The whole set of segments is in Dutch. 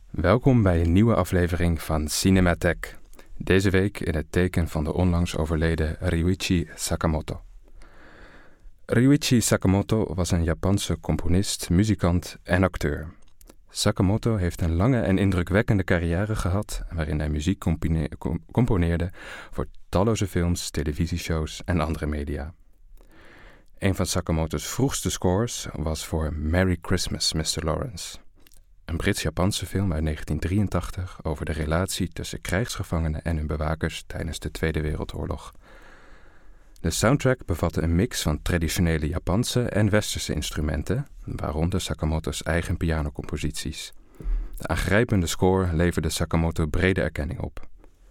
Welkom bij een nieuwe aflevering van Cinematheek. Deze week in het teken van de onlangs overleden Ryuichi Sakamoto. Ryuichi Sakamoto was een Japanse componist, muzikant en acteur. Sakamoto heeft een lange en indrukwekkende carrière gehad waarin hij muziek componeerde voor talloze films, televisieshows en andere media. Een van Sakamoto's vroegste scores was voor Merry Christmas, Mr. Lawrence. Een Brits-Japanse film uit 1983 over de relatie tussen krijgsgevangenen en hun bewakers tijdens de Tweede Wereldoorlog. De soundtrack bevatte een mix van traditionele Japanse en westerse instrumenten, waaronder Sakamoto's eigen pianocomposities. De aangrijpende score leverde Sakamoto brede erkenning op.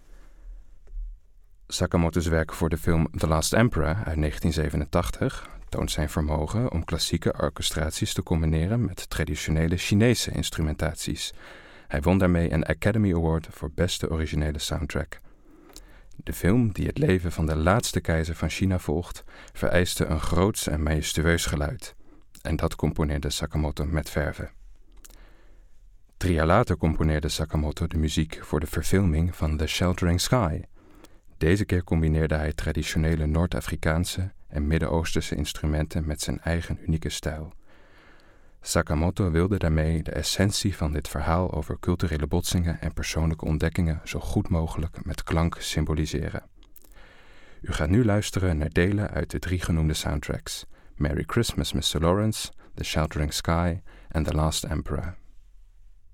Sakamoto's werk voor de film The Last Emperor uit 1987 toont zijn vermogen om klassieke orchestraties te combineren met traditionele Chinese instrumentaties. Hij won daarmee een Academy Award voor beste originele soundtrack. De film, die het leven van de laatste keizer van China volgt, vereiste een groots en majestueus geluid. En dat componeerde Sakamoto met verve. 3 jaar later componeerde Sakamoto de muziek voor de verfilming van The Sheltering Sky. Deze keer combineerde hij traditionele Noord-Afrikaanse en Midden-Oosterse instrumenten met zijn eigen unieke stijl. Sakamoto wilde daarmee de essentie van dit verhaal over culturele botsingen en persoonlijke ontdekkingen zo goed mogelijk met klank symboliseren. U gaat nu luisteren naar delen uit de 3 genoemde soundtracks: Merry Christmas, Mr. Lawrence, The Sheltering Sky en The Last Emperor.